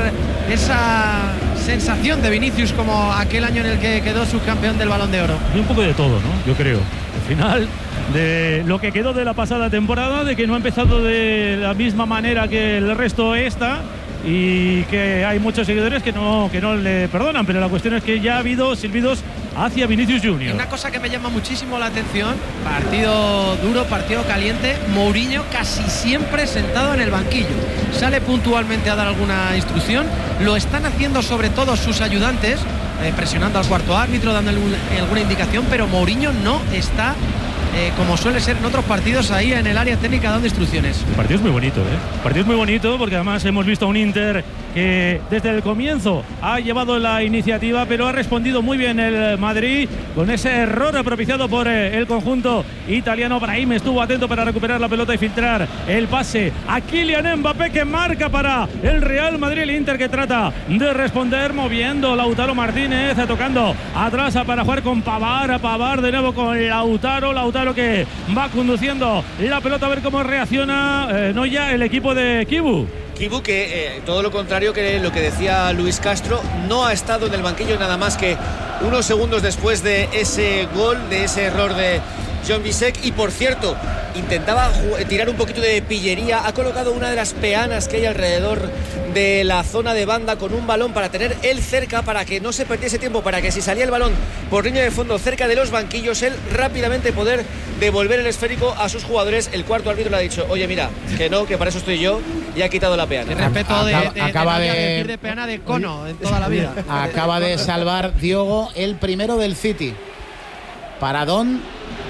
esa sensación de Vinicius como aquel año en el que quedó subcampeón del Balón de Oro. Y un poco de todo, ¿no? Yo creo. Al final, de lo que quedó de la pasada temporada, de que no ha empezado de la misma manera que el resto esta, y que hay muchos seguidores que no, que no le perdonan, pero la cuestión es que ya ha habido silbidos hacia Vinicius Junior. Una cosa que me llama muchísimo la atención, partido duro, partido caliente, Mourinho casi siempre sentado en el banquillo. Sale puntualmente a dar alguna instrucción, lo están haciendo sobre todo sus ayudantes, eh, presionando al cuarto árbitro, dándole un, alguna indicación, pero Mourinho no está, eh, como suele ser en otros partidos, ahí en el área técnica dando instrucciones. El partido es muy bonito, ¿eh? El partido es muy bonito porque además hemos visto a un Inter que desde el comienzo ha llevado la iniciativa, pero ha respondido muy bien el Madrid con ese error propiciado por el conjunto italiano. Brahim estuvo atento para recuperar la pelota y filtrar el pase a Kylian Mbappé, que marca para el Real Madrid. El Inter que trata de responder moviendo Lautaro Martínez, tocando atrás para jugar con Pavard. Pavard de nuevo con Lautaro. Lautaro que va conduciendo la pelota, a ver cómo reacciona eh, no ya el equipo de Kibu. Kibu que eh, todo lo contrario que lo que decía Luis Castro, no ha estado en el banquillo nada más que unos segundos después de ese gol, de ese error de John Bisek. Y por cierto, intentaba tirar un poquito de pillería, ha colocado una de las peanas que hay alrededor de la zona de banda con un balón para tener él cerca, para que no se perdiese tiempo, para que si salía el balón por línea de fondo cerca de los banquillos, él rápidamente poder devolver el esférico a sus jugadores. El cuarto árbitro le ha dicho, oye mira, que no, que para eso estoy yo, y ha quitado la peana. El respeto de, acaba, de, acaba de, de, de, decir de peana de cono en toda la vida. Acaba de salvar Diogo el primero del City. Paradón.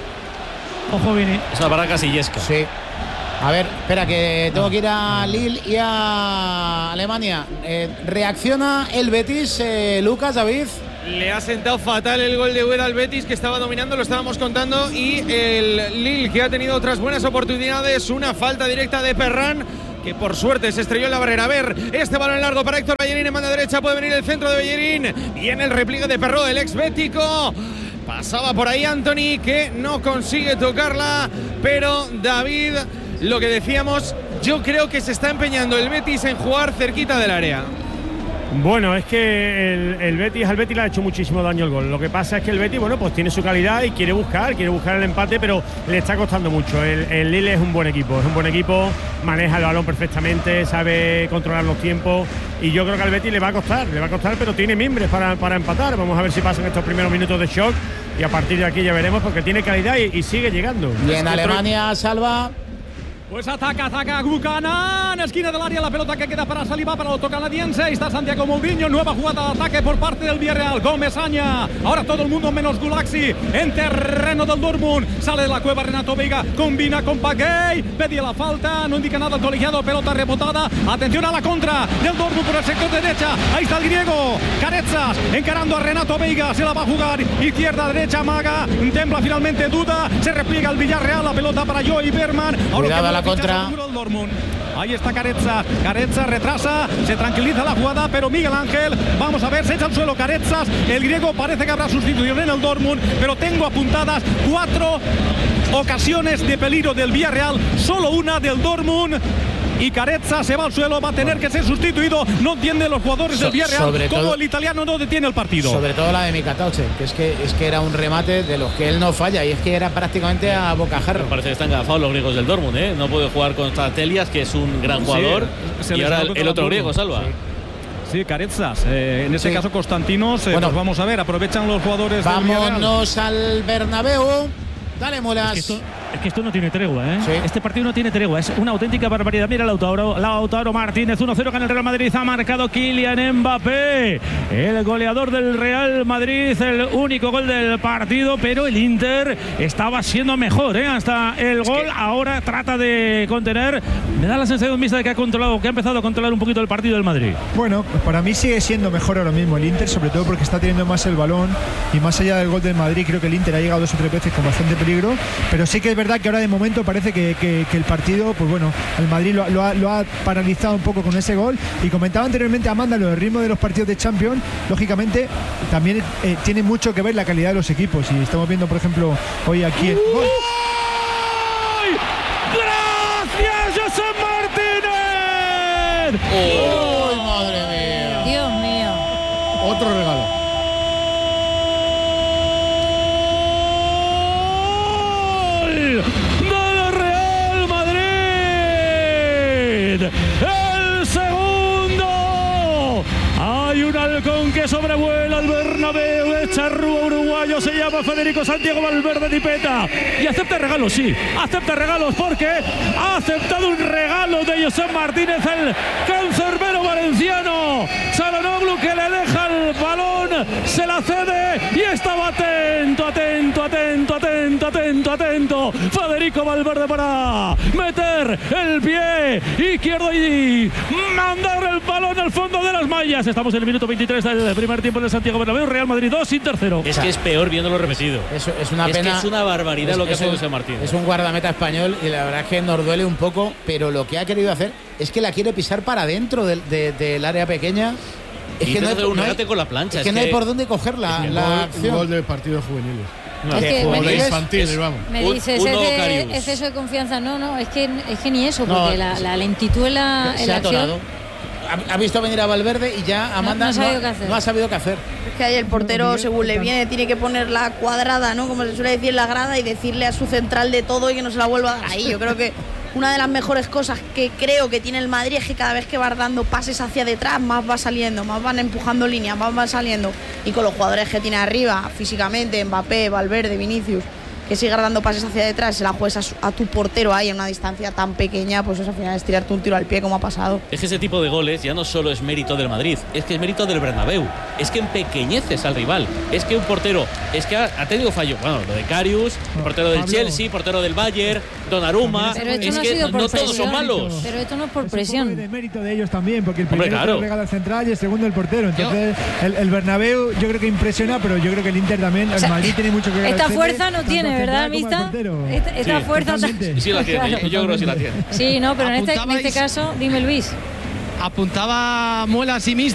Ojo, Vini. Es una parada casillesca. Sí. A ver, espera, que tengo que ir a Lille y a Alemania. Eh, ¿Reacciona el Betis, eh, Lucas, David? Le ha sentado fatal el gol de Ueda al Betis, que estaba dominando, lo estábamos contando, y el Lille, que ha tenido otras buenas oportunidades. Una falta directa de Perrán, que por suerte se estrelló en la barrera. A ver, este balón largo para Héctor Bellerín en banda derecha, puede venir el centro de Bellerín. Viene el repliegue de Perró, el ex bético. Pasaba por ahí Anthony, que no consigue tocarla, pero David, lo que decíamos, yo creo que se está empeñando el Betis en jugar cerquita del área. Bueno, es que el, el Betis, al Betis le ha hecho muchísimo daño el gol. Lo que pasa es que el Betis, bueno, pues tiene su calidad y quiere buscar, quiere buscar el empate, pero le está costando mucho. El, el Lille es un buen equipo, es un buen equipo, maneja el balón perfectamente, sabe controlar los tiempos, y yo creo que al Betis le va a costar, le va a costar, pero tiene mimbres para, para empatar. Vamos a ver si pasan estos primeros minutos de shock y a partir de aquí ya veremos, porque tiene calidad y, y sigue llegando. Y en Alemania, Salva. Pues ataca, ataca Buchanan, esquina del área, la pelota que queda para Saliba, para el otro canadiense. Está Santiago Mourinho, nueva jugada de ataque por parte del Villarreal. Gómez Aña, ahora todo el mundo menos Gulaxi en terreno del Dortmund. Sale de la cueva Renato Veiga, combina con Paguey, pedía la falta, no indica nada el colegiado, pelota rebotada. Atención a la contra del Dortmund por el sector derecha. Ahí está el griego, Carezas, encarando a Renato Veiga, se la va a jugar izquierda, derecha, Maga, tembla finalmente, duda, se repliega el Villarreal, la pelota para Joey Berman. Ahora la contra. Ahí está Carezza. Carezza retrasa, se tranquiliza la jugada, pero Miguel Ángel, vamos a ver, se echa al suelo Carezza. El griego parece que habrá sustitución en el Dortmund, pero tengo apuntadas cuatro ocasiones de peligro del Villarreal, solo una del Dortmund. Y Carezza se va al suelo, va a tener que ser sustituido. No entienden los jugadores del Villarreal cómo el italiano no detiene el partido. Sobre todo la de Mikatauche, que es que es que era un remate de los que él no falla, y es que era prácticamente a bocajarro. Parece que están agafados los griegos del Dortmund, ¿eh? No puede jugar contra Telias, que es un gran jugador, sí, y ahora el, el otro griego, Salva. Sí. Sí, Carezzas. Eh, en este sí. caso, Constantinos. Eh, bueno, pues vamos a ver, aprovechan los jugadores. Vámonos al Bernabéu. Dale, Molas. Es que, esto, es que esto no tiene tregua, ¿eh? Sí. Este partido no tiene tregua, es una auténtica barbaridad. Mira Lautaro, Lautaro Martínez, uno cero gana el Real Madrid. Ha marcado Kylian Mbappé, el goleador del Real Madrid, el único gol del partido, pero el Inter estaba siendo mejor, ¿eh? Hasta el es gol. Que... Ahora trata de contener. Me da la sensación mixta de que ha controlado, que ha empezado a controlar un poquito el partido del Madrid. Bueno, pues para mí sigue siendo mejor ahora mismo el Inter, sobre todo porque está teniendo más el balón, y más allá del gol del Madrid, creo que el Inter ha llegado dos o tres veces con bastante peligro. Pero sí que es verdad que ahora de momento parece que, que, que el partido, pues bueno, el Madrid lo, lo, ha, lo ha paralizado un poco con ese gol. Y comentaba anteriormente Amanda, lo del ritmo de los partidos de Champions, lógicamente también eh, tiene mucho que ver la calidad de los equipos. Y estamos viendo, por ejemplo, hoy aquí el gol. ¡Gracias, José Martínez! ¡Oh, madre mía! Dios mío. Otro regalo. Del Real Madrid, el segundo. Hay un halcón que sobrevuela el Bernabéu, de charrúa uruguayo, se llama Federico Santiago Valverde Tipeta, y acepta regalos, sí, acepta regalos, porque ha aceptado un regalo de José Martínez, el cancerbero valenciano. Çalhanoğlu, que le deja el balón, se la cede y estaba atento, atento, atento, atento, atento, atento Federico Valverde para meter el pie izquierdo y mandar el balón al fondo de las mallas. Estamos en el minuto veintitrés del primer tiempo de Santiago Bernabéu. Real Madrid dos, Inter cero. Es que es peor viéndolo repetido. Eso es una es pena. Que es una barbaridad es, lo que hace José Martínez. Es un guardameta español y la verdad es que nos duele un poco, pero lo que ha querido hacer es que la quiere pisar para adentro del, de, del área pequeña. Es y que no hay, un no hay, con la plancha. Es que es no que hay por dónde coger la, es la gol, acción. Un gol de partidos juveniles. No. Es que o de dices, infantiles, vamos. Me dices, un, es de Carius. exceso de confianza. No, no, es que, es que ni eso, porque no, la, la lentitud en la, se en la ha acción. atorado. Ha, ha visto venir a Valverde y ya Amanda no, no, no, ha, qué hacer. no ha sabido qué hacer. Es que ahí el portero, según le viene, tiene que poner la cuadrada, ¿no? Como se suele decir, la grada, y decirle a su central de todo y que no se la vuelva a dar ahí. Yo creo que una de las mejores cosas que creo que tiene el Madrid es que cada vez que va dando pases hacia detrás, más va saliendo, más van empujando líneas, más van saliendo. Y con los jugadores que tiene arriba, físicamente, Mbappé, Valverde, Vinicius, que sigas dando pases hacia detrás, se la juegas a, a tu portero ahí en una distancia tan pequeña, pues eso al final es tirarte un tiro al pie, como ha pasado. Es que ese tipo de goles ya no solo es mérito del Madrid, es que es mérito del Bernabéu, es que empequeñeces al rival, es que un portero, es que ha, ha tenido fallo, bueno, lo de Karius, portero del Chelsea, portero del Bayern, Donnarumma, pero esto es no que ha sido por no presión, todos son malos. Pero esto no es por presión. Es el mérito de ellos también, porque el Hombre, primero claro. lo regala al central y el segundo el portero. Entonces, el, el Bernabéu yo creo que impresiona, pero yo creo que el Inter también, o sea, el Madrid tiene mucho que esta agradecerle, fuerza no tiene, ¿verdad, Mista? Esta, esta sí, fuerza Sí, sí la tiene, claro. yo, yo creo que sí la tiene. Sí, no, pero en este, en este caso, dime Luis. Apuntaba Muelas y Mista